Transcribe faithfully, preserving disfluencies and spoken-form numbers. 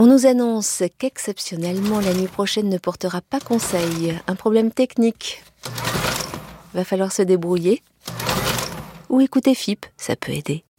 On nous annonce qu'exceptionnellement la nuit prochaine ne portera pas conseil. Un problème technique. Va falloir se débrouiller. Ou écouter F I P, ça peut aider.